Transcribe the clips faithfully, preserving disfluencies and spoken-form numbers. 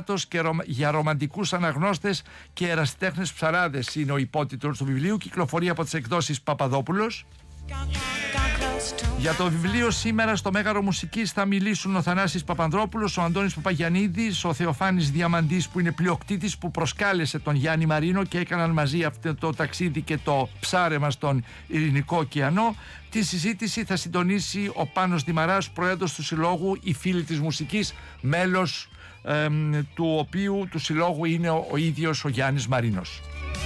θάνατος και ρωμα... για ρομαντικούς αναγνώστες και ερασιτέχνες ψαράδες είναι ο υπότιτλος του βιβλίου. Κυκλοφορεί από τις εκδόσεις Παπαδόπουλος. Για το βιβλίο σήμερα στο Μέγαρο Μουσικής θα μιλήσουν ο Θανάσης Παπανδρόπουλος, ο Αντώνης Παπαγιαννίδης, ο Θεοφάνης Διαμαντής που είναι πλειοκτήτης που προσκάλεσε τον Γιάννη Μαρίνο και έκαναν μαζί αυτό το ταξίδι και το ψάρεμα στον Ειρηνικό ωκεανό. Τη συζήτηση θα συντονίσει ο Πάνος Δημαράς, πρόεδρος του Συλλόγου Οι Φίλοι της Μουσικής, μέλος ε, του οποίου του συλλόγου είναι ο, ο ίδιος ο Γιάννης Μαρίνος.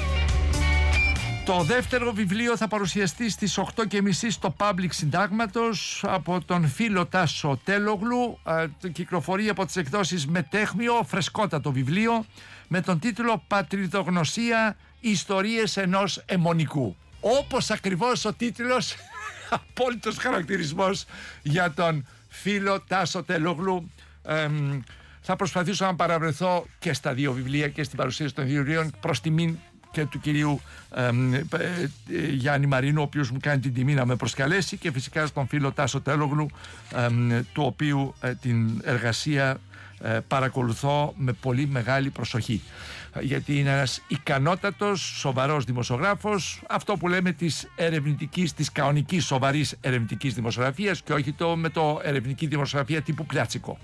Το δεύτερο βιβλίο θα παρουσιαστεί στις οκτώ και μισή στο Public Συντάγματος από τον φίλο Τάσο Τέλογλου. Κυκλοφορεί από τις εκδόσεις Μετέχμιο, φρεσκότατο βιβλίο με τον τίτλο «Πατριδογνωσία, ιστορίες ενός αιμονικού». Όπως ακριβώς ο τίτλος, απόλυτος χαρακτηρισμός για τον φίλο Τάσο Τέλογλου. Ε, θα προσπαθήσω να παραβρεθώ και στα δύο βιβλία και στην παρουσίαση των δύο βιβλίων προς τιμήν και του κυρίου ε, ε, ε, Γιάννη Μαρίνου, ο οποίος μου κάνει την τιμή να με προσκαλέσει, και φυσικά στον φίλο Τάσο Τέλογλου, ε, του οποίου ε, την εργασία ε, παρακολουθώ με πολύ μεγάλη προσοχή, γιατί είναι ένας ικανότατος, σοβαρός δημοσιογράφος, αυτό που λέμε της ερευνητικής, της κανονικής σοβαρής ερευνητικής δημοσιογραφίας, και όχι το με το ερευνητική δημοσιογραφία τύπου Πλιάτσικο.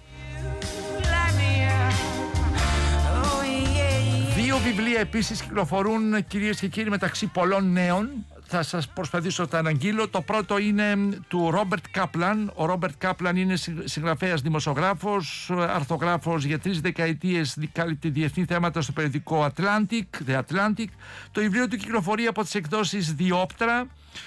Δύο βιβλία επίσης κυκλοφορούν, κυρίες και κύριοι, μεταξύ πολλών νέων. Θα σας προσπαθήσω να τα αναγγείλω. Το πρώτο είναι του Ρόμπερτ Κάπλαν. Ο Ρόμπερτ Κάπλαν είναι συγγραφέας, δημοσιογράφος, αρθογράφος, για τρεις δεκαετίες κάλυπτε διεθνή θέματα στο περιοδικό Atlantic, The Atlantic. Το βιβλίο του κυκλοφορεί από τις εκδόσεις Διόπτρα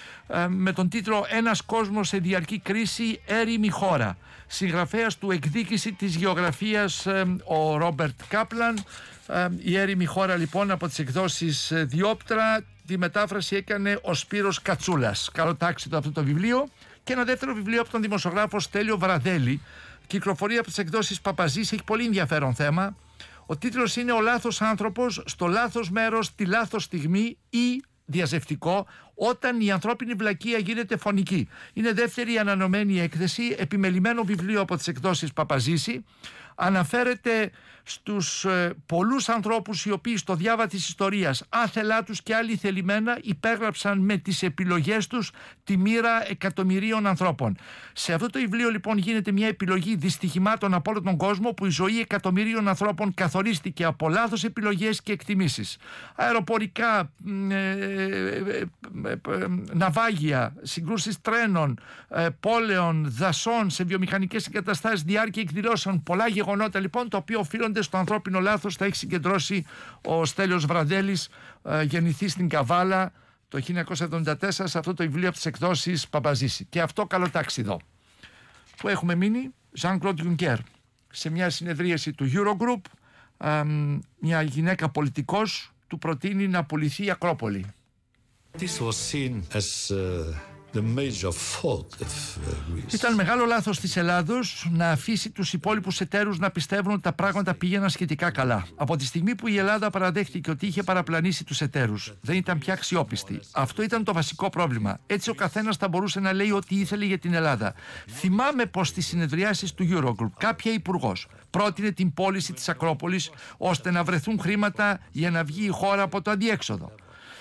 με τον τίτλο «Ένας κόσμος σε διαρκή κρίση, έρημη χώρα». Συγγραφέας του «Εκδίκηση της γεωγραφίας» ο Ρόμπερτ Κάπλαν. Η έρημη χώρα λοιπόν από τις εκδόσεις Διόπτρα. Τη μετάφραση έκανε ο Σπύρος Κατσούλας. Καλοτάξιτο αυτό το βιβλίο. Και ένα δεύτερο βιβλίο από τον δημοσιογράφο Στέλιο Βραδέλη. Κυκλοφορεί από τις εκδόσεις Παπαζής. Έχει πολύ ενδιαφέρον θέμα. Ο τίτλος είναι «Ο λάθος άνθρωπος στο λάθος μέρος τη λάθος στιγμή» ή διαζευτικό, όταν η ανθρώπινη βλακεία γίνεται φωνική. Είναι δεύτερη ανανεωμένη έκθεση, επιμελημένο βιβλίο από τις εκδόσεις Παπαζήση. Αναφέρεται στους ε, πολλούς ανθρώπους οι οποίοι στο διάβα της ιστορίας, άθελά τους και άλλοι θελημένα, υπέγραψαν με τις επιλογές τους τη μοίρα εκατομμυρίων ανθρώπων. Σε αυτό το βιβλίο λοιπόν γίνεται μια επιλογή δυστυχημάτων από όλο τον κόσμο, που η ζωή εκατομμυρίων ανθρώπων καθορίστηκε από λάθος επιλογές και εκτιμήσεις. Αεροπορικά, ε, ε, ε, ε, ναυάγια, συγκρούσεις τρένων, ε, πόλεων, δασών σε βιομηχανικές εγκαταστάσεις, διάρκεια εκδηλώσεων, πολλά γεγονότα λοιπόν, τα οποία οφείλονται στο ανθρώπινο λάθος. Θα έχει συγκεντρώσει ο Στέλιος Βραδέλης, ε, γεννηθεί στην Καβάλα το χίλια εννιακόσια εβδομήντα τέσσερα, σε αυτό το βιβλίο από τις εκδόσεις Παπαζήση. Και αυτό καλοτάξιδο. Που έχουμε μείνει, Jean-Claude Juncker, σε μια συνεδρίαση του Eurogroup, ε, μια γυναίκα πολιτικός του προτείνει να πουληθεί η Ακρόπολη. This was seen as, uh... The major fault of Greece. Ήταν μεγάλο λάθος της Ελλάδος να αφήσει τους υπόλοιπους εταίρους να πιστεύουν ότι τα πράγματα πήγαιναν σχετικά καλά. Από τη στιγμή που η Ελλάδα παραδέχτηκε ότι είχε παραπλανήσει τους εταίρους, δεν ήταν πια αξιόπιστη. Αυτό ήταν το βασικό πρόβλημα. Έτσι ο καθένας θα μπορούσε να λέει ό,τι ήθελε για την Ελλάδα. Θυμάμαι πως στις συνεδριάσεις του Eurogroup κάποια υπουργός πρότεινε την πώληση της Ακρόπολης ώστε να βρεθούν χρήματα για να βγει η χώρα από το αντιέξοδο.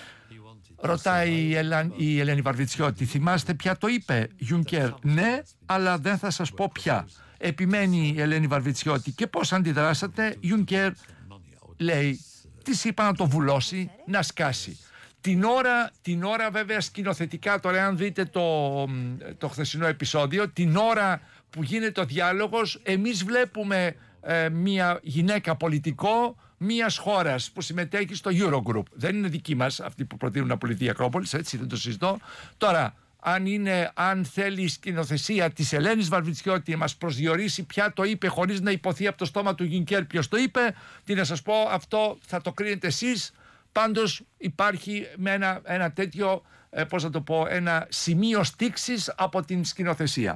Ρωτάει η, Ελα... η Ελένη Βαρβιτσιώτη, θυμάστε ποια το είπε? Juncker, ναι, αλλά δεν θα σας πω ποια. Επιμένει η Ελένη Βαρβιτσιώτη, και πώς αντιδράσατε? Juncker λέει, της είπα να το βουλώσει, να σκάσει. Την ώρα, την ώρα βέβαια σκηνοθετικά, τώρα αν δείτε το, το χθεσινό επεισόδιο, την ώρα που γίνεται ο διάλογος, εμείς βλέπουμε ε, μια γυναίκα πολιτικό μιας χώρας που συμμετέχει στο Eurogroup. Δεν είναι δική μας αυτοί που προτείνουν να πουληθεί η Ακρόπολης, έτσι δεν το συζητώ. Τώρα, αν, είναι, αν θέλει η σκηνοθεσία της Ελένης Βαρβιτσιώτη να μας προσδιορίσει ποια το είπε χωρίς να υποθεί από το στόμα του Juncker ποιος το είπε, τι να σας πω, αυτό θα το κρίνετε εσείς. Πάντως υπάρχει με ένα, ένα τέτοιο, ε, πώς θα το πω, ένα σημείο στίξης από την σκηνοθεσία.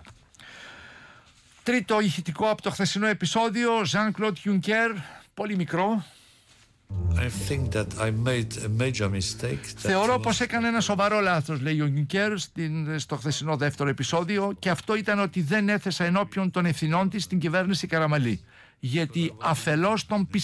Τρίτο ηχητικό από το χθεσινό επεισόδιο, Jean-Claude Juncker, πολύ μικρό. I think that I made a major mistake. Θεωρώ πως έκανε ένα σοβαρό λάθος, λέει ο Juncker στο χθεσινό δεύτερο επεισόδιο, και αυτό ήταν ότι δεν έθεσα ενώπιον των ευθυνών της την κυβέρνηση Καραμαλή. Γιατί αφελώς τον